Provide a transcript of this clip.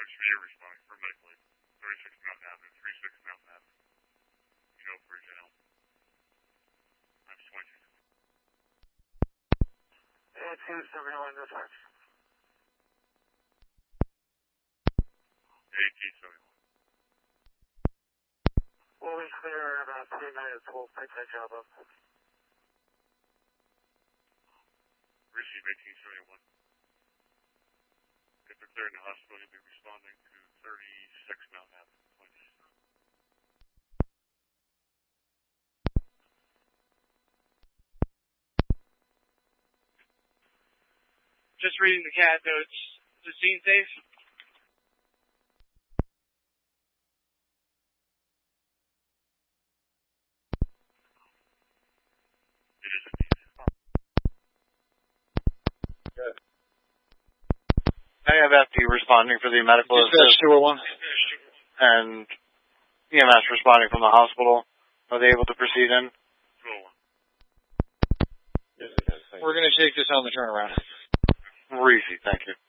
you're responding for medical aid. 36 Mountain Avenue, 36 Mountain Avenue. You know, Bridge and Elm. I'm 22. 1871 dispatch. 1871. We'll be clear in about 3 minutes. We'll pick that job up. Receive 1871. If they're clear in the hospital, you'll be responding to 36 Mountain Avenue. Just reading the CAD notes. Is the scene safe? It is indeed. Good. I have FD responding for the medical Dispatch 201. and EMS responding from the hospital. Are they able to proceed in? 201. We're going to take this on the turnaround. Reezy, thank you.